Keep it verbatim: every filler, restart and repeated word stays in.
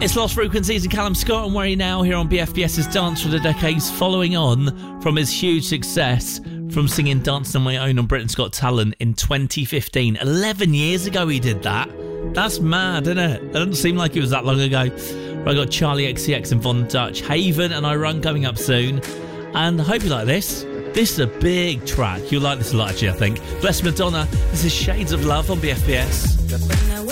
It's Lost Frequencies and Callum Scott and Worry Now here on BFBS's Dance for the Decades, following on from his huge success from singing Dancing on My Own on Britain's Got Talent in twenty fifteen. eleven years ago he did that. That's mad, isn't it? It doesn't seem like it was that long ago. I got Charlie X C X and Von Dutch, Haven and I Run coming up soon. And I hope you like this. This is a big track. You'll like this a lot, actually, I think. Bless Madonna. This is Shades of Love on B F B S.